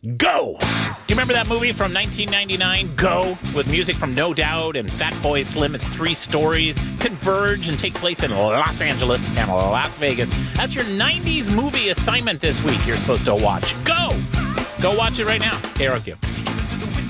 Go! Do you remember that movie from 1999, Go? With music from No Doubt and Fatboy Slim. Its three stories converge and take place in Los Angeles and Las Vegas. That's your 90s movie assignment this week you're supposed to watch. Go! Go watch it right now. KROQ.